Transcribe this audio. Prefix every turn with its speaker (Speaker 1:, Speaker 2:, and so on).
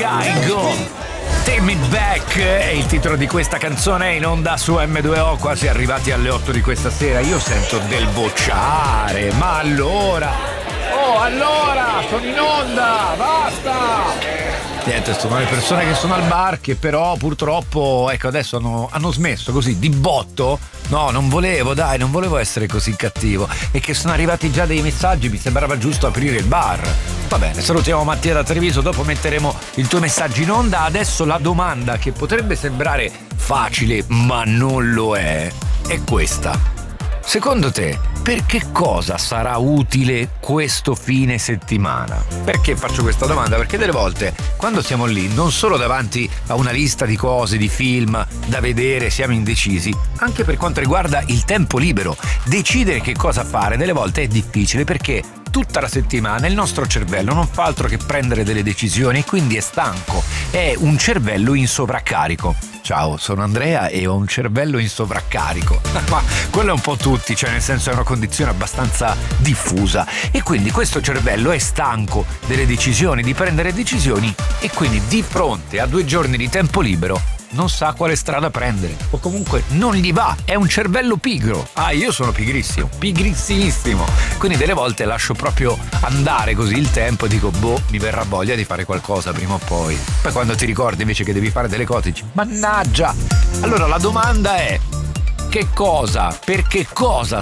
Speaker 1: Gaigo. Take Me Back è il titolo di questa canzone, in onda su M2O, quasi arrivati alle 8 di questa sera. Io sento del bocciare, ma allora sono in onda, basta! Niente, sono le persone che sono al bar che però purtroppo, ecco, adesso hanno smesso così di botto. No, non volevo essere così cattivo. E che sono arrivati già dei messaggi, mi sembrava giusto aprire il bar. Va bene, salutiamo Mattia da Treviso, dopo metteremo il tuo messaggio in onda. Adesso la domanda che potrebbe sembrare facile, ma non lo è questa. Secondo te, per che cosa sarà utile questo fine settimana? Perché faccio questa domanda? Perché delle volte, quando siamo lì, non solo davanti a una lista di cose, di film da vedere, siamo indecisi, anche per quanto riguarda il tempo libero. Decidere che cosa fare delle volte è difficile, perché tutta la settimana il nostro cervello non fa altro che prendere delle decisioni e quindi è stanco. È un cervello in sovraccarico. Ciao, sono Andrea e ho un cervello in sovraccarico. Ma quello è un po' tutti, cioè nel senso è una condizione abbastanza diffusa. E quindi questo cervello è stanco delle decisioni, di prendere decisioni, e quindi di fronte a 2 giorni di tempo libero non sa quale strada prendere, o comunque non gli va, è un cervello pigro. Io sono pigrissimo, pigrissimissimo, quindi delle volte lascio proprio andare così il tempo e dico mi verrà voglia di fare qualcosa prima o poi quando ti ricordi invece che devi fare delle cose dici mannaggia. Allora la domanda è: per che cosa